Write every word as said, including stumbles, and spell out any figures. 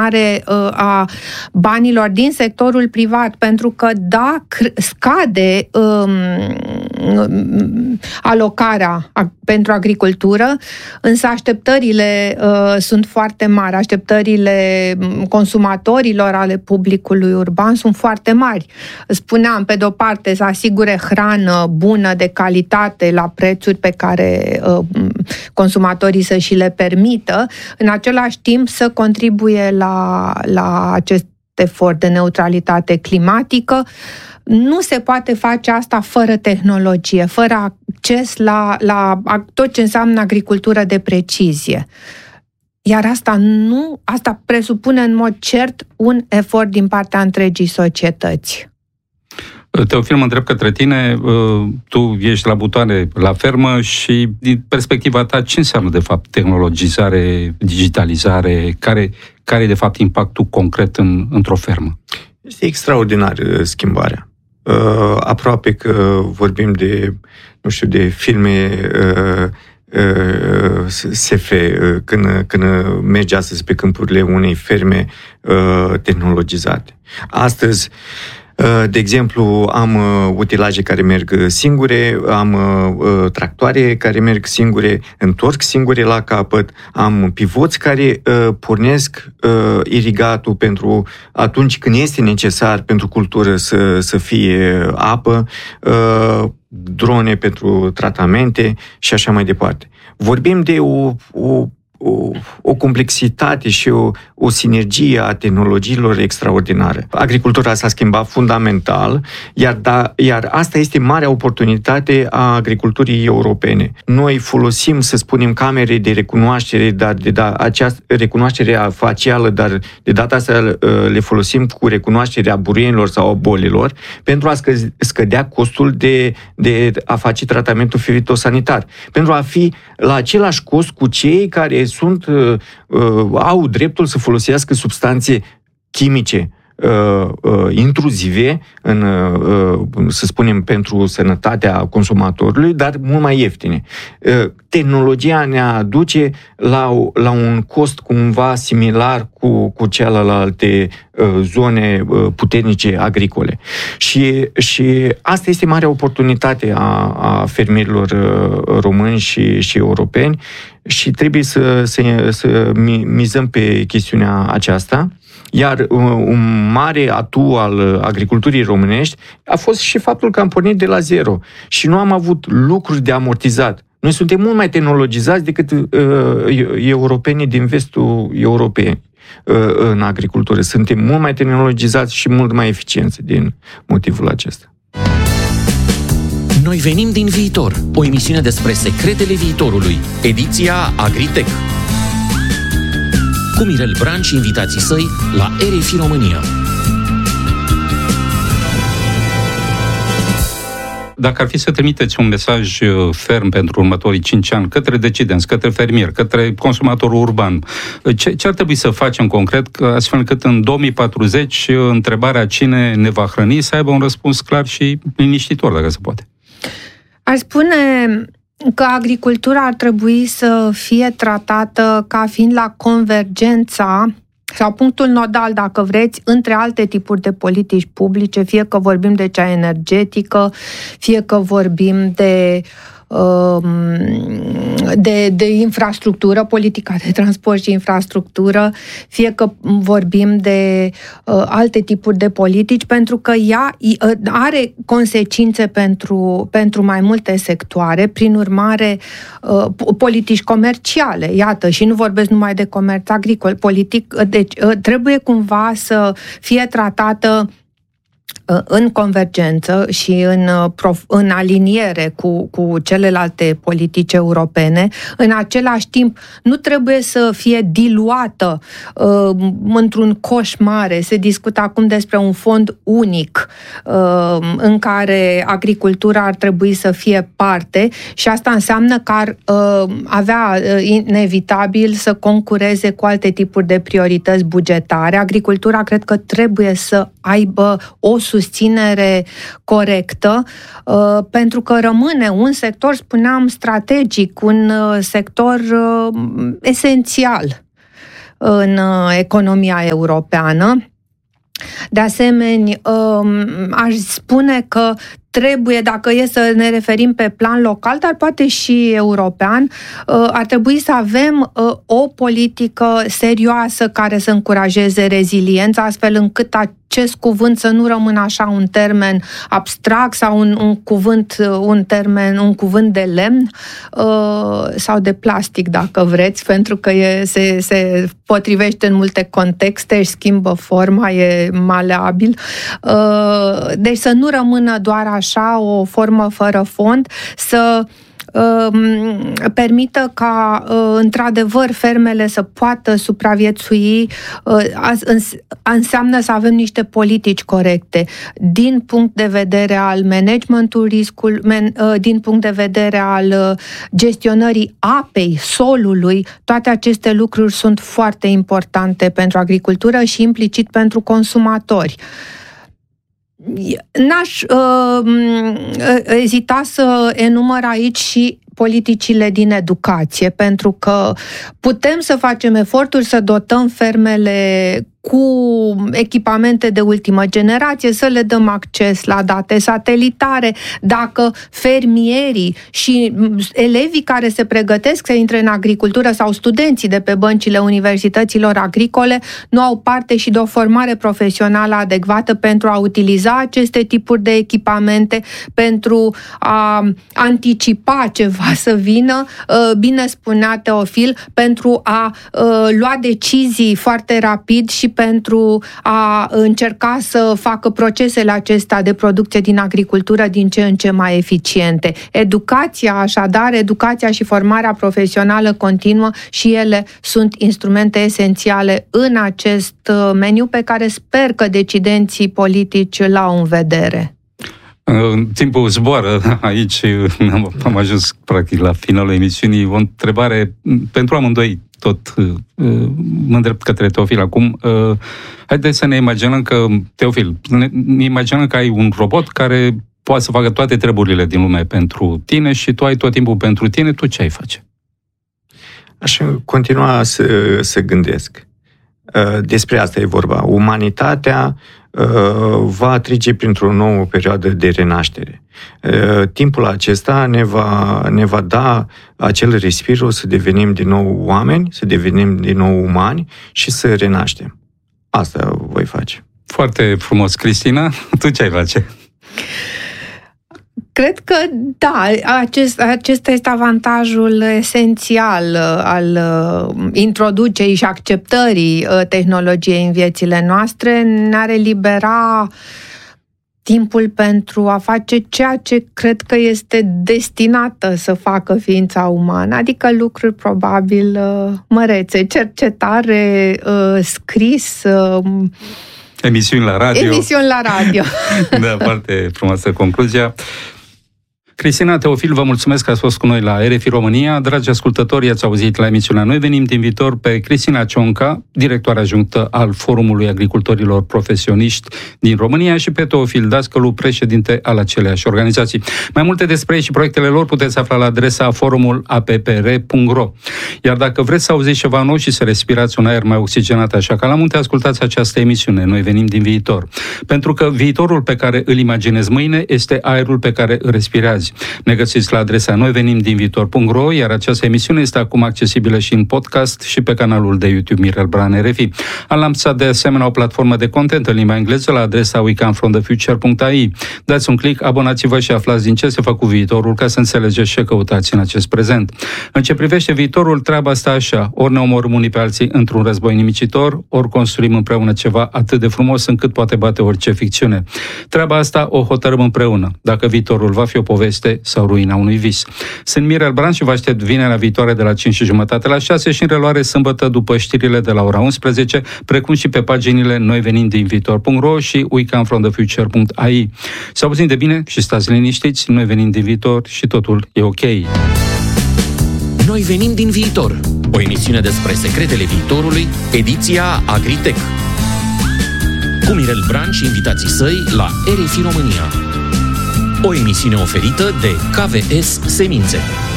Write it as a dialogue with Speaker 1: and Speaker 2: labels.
Speaker 1: extraordinare a banilor din sectorul privat, pentru că da, scade um, alocarea pentru agricultură, însă așteptările uh, sunt foarte mari, așteptările consumatorilor, ale publicului urban sunt foarte mari. Spuneam, pe de-o parte, să asigure hrană bună, de calitate, la prețuri pe care uh, consumatorii să și le permită, în același timp să contribuie la, la acest efort de neutralitate climatică. Nu se poate face asta fără tehnologie, fără acces la, la tot ce înseamnă agricultură de precizie. Iar asta nu, asta presupune în mod cert un efort din partea întregii societăți.
Speaker 2: Teofil, mă întreb către tine, tu ești la butoane la fermă și din perspectiva ta ce înseamnă de fapt tehnologizare, digitalizare, care, care e de fapt impactul concret în, într-o fermă?
Speaker 3: Este extraordinar schimbarea. Uh, aproape că vorbim de, nu știu, de filme uh, uh, S F, uh, când, când mergi astăzi pe câmpurile unei ferme uh, tehnologizate. Astăzi, de exemplu, am utilaje care merg singure, am tractoare care merg singure, întorc singure la capăt, am pivoți care pornesc irigatul pentru atunci când este necesar pentru cultură să, să fie apă, drone pentru tratamente și așa mai departe. Vorbim de o, o O, o complexitate și o, o sinergie a tehnologiilor extraordinară. Agricultura s-a schimbat fundamental, iar, da, iar asta este marea oportunitate a agriculturii europene. Noi folosim, să spunem, camere de recunoaștere, dar de da, această recunoaștere facială, dar de data asta le folosim cu recunoașterea buruienilor sau a bolilor, pentru a scădea costul de, de a face tratamentul fitosanitar. Pentru a fi la același cost cu cei care sunt, uh, uh, au dreptul să folosească substanțe chimice uh, uh, intruzive, în, uh, să spunem, pentru sănătatea consumatorului, dar mult mai ieftine. Uh, tehnologia ne aduce la, la un cost cumva similar cu, cu celelalte uh, zone uh, puternice agricole. Și, și asta este marea oportunitate a, a fermierilor uh, români și, și europeni, și trebuie să, să, să mizăm pe chestiunea aceasta. Iar un mare atu al agriculturii românești a fost și faptul că am pornit de la zero și nu am avut lucruri de amortizat. Noi suntem mult mai tehnologizați decât uh, europenii din vestul Europei uh, în agricultură. Suntem mult mai tehnologizați și mult mai eficienți din motivul acesta.
Speaker 4: Noi venim din viitor, o emisiune despre secretele viitorului, ediția Agritech. Cu Mirel Bran și invitații săi la R F I România.
Speaker 2: Dacă ar fi să trimiteți un mesaj ferm pentru următorii cinci ani către decidenți, către fermier, către consumatorul urban, ce, ce ar trebui să facem concret, astfel încât în două mii patruzeci întrebarea cine ne va hrăni să aibă un răspuns clar și liniștitor, dacă se poate?
Speaker 1: Aș spune că agricultura ar trebui să fie tratată ca fiind la convergența sau punctul nodal, dacă vreți, între alte tipuri de politici publice, fie că vorbim de cea energetică, fie că vorbim de De, de infrastructură, politica de transport și infrastructură, fie că vorbim de uh, alte tipuri de politici, pentru că ea uh, are consecințe pentru, pentru mai multe sectoare, prin urmare uh, politici comerciale, iată, și nu vorbesc numai de comerț agricol, politic, deci uh, trebuie cumva să fie tratată în convergență și în, în aliniere cu, cu celelalte politici europene. În același timp, nu trebuie să fie diluată uh, într-un coș mare. Se discută acum despre un fond unic uh, în care agricultura ar trebui să fie parte și asta înseamnă că ar uh, avea uh, inevitabil să concureze cu alte tipuri de priorități bugetare. Agricultura cred că trebuie să aibă o susținere corectă, uh, pentru că rămâne un sector, spuneam, strategic, un uh, sector uh, esențial. în economia europeană. De asemenea, aș spune că trebuie, dacă e să ne referim pe plan local, dar poate și european, ar trebui să avem o politică serioasă care să încurajeze reziliența, astfel încât acest cuvânt să nu rămână așa un termen abstract sau un, un cuvânt, un termen, un cuvânt de lemn sau de plastic, dacă vreți, pentru că e, se, se potrivește în multe contexte, își schimbă forma, e maleabil. Deci să nu rămână doar așa o formă fără fond, să permită ca, într-adevăr, fermele să poată supraviețui. Înseamnă să avem niște politici corecte din punct de vedere al managementului riscului, din punct de vedere al gestionării apei, solului. Toate aceste lucruri sunt foarte importante pentru agricultură și implicit pentru consumatori. N-aș uh, ezita să enumăr aici și politicile din educație, pentru că putem să facem eforturi să dotăm fermele cu echipamente de ultimă generație, să le dăm acces la date satelitare. Dacă fermierii și elevii care se pregătesc să intre în agricultură sau studenții de pe băncile universităților agricole nu au parte și de o formare profesională adecvată pentru a utiliza aceste tipuri de echipamente, pentru a anticipa ceva să vină, bine spunea Teofil, pentru a lua decizii foarte rapid și pentru a încerca să facă procesele acestea de producție din agricultură din ce în ce mai eficiente. Educația, așadar, educația și formarea profesională continuă și ele sunt instrumente esențiale în acest meniu pe care sper că decidenții politici l-au în vedere.
Speaker 2: Timpul zboară aici, am ajuns practic la finalul emisiunii. O întrebare pentru amândoi, tot mă îndrept către Teofil acum. Haideți să ne imaginăm că, Teofil, ne imaginăm că ai un robot care poate să facă toate treburile din lume pentru tine și tu ai tot timpul pentru tine, tu ce ai face?
Speaker 3: Aș continua să, să gândesc. Despre asta e vorba. Umanitatea va trece printr-o nouă perioadă de renaștere. Timpul acesta ne va, ne va da acel respiro să devenim din nou oameni, să devenim din nou umani și să renaștem. Asta voi face.
Speaker 2: Foarte frumos, Cristina. Tu ce ai face?
Speaker 1: Cred că da, acest, acesta este avantajul esențial al introducerii și acceptării tehnologiei în viețile noastre. Ne-ar elibera timpul pentru a face ceea ce cred că este destinată să facă ființa umană, adică lucruri probabil mărețe, cercetare, scris,
Speaker 2: emisiuni la radio.
Speaker 1: Emisiuni la radio.
Speaker 2: Da, foarte frumoasă concluzia. Cristina, Teofil, vă mulțumesc că ați fost cu noi la R F I România. Dragi ascultători, ați auzit la emisiunea Noi Venim din Viitor pe Cristina Cionca, directoare adjunctă al Forumului Agricultorilor Profesioniști din România, și pe Teofil Dascălu, președinte al aceleași organizații. Mai multe despre ei și proiectele lor puteți afla la adresa forumul a p p r punct r o. Iar dacă vreți să auziți ceva nou și să respirați un aer mai oxigenat așa ca la munte, ascultați această emisiune Noi Venim din Viitor. Pentru că viitorul pe care îl imaginezi mâine este aerul pe care îl respirați. Ne găsiți la adresa noi venim din viitor punct r o, iar această emisiune este acum accesibilă și în podcast și pe canalul de YouTube Mirel Bran R F I. Am lansat de asemenea o platformă de content în limba engleză la adresa we come from the future punct a i. Dați un click, abonați-vă și aflați din ce se fac cu viitorul ca să înțelegeți ce căutați în acest prezent. În ce privește viitorul, treaba stă așa: ori ne omorâm unii pe alții într-un război nimicitor, ori construim împreună ceva atât de frumos încât poate bate orice ficțiune. Treaba asta o hotărâm împreună, dacă viitorul va fi o poveste sau ruina unui vis. Sunt Mirel Bran și vă aștept vinerea viitoare de la cinci și jumătate la șase și în reluare sâmbătă după știrile de la ora unsprezece, precum și pe paginile noi venim din viitor punct r o și we come from the future punct a i. Să auzim de bine și stați liniștiți, noi venim din viitor și totul e ok.
Speaker 4: Noi venim din viitor, o emisiune despre secretele viitorului, ediția Agritech. Cu Mirel Bran și invitații săi la R F I România. O emisiune oferită de K V S Semințe.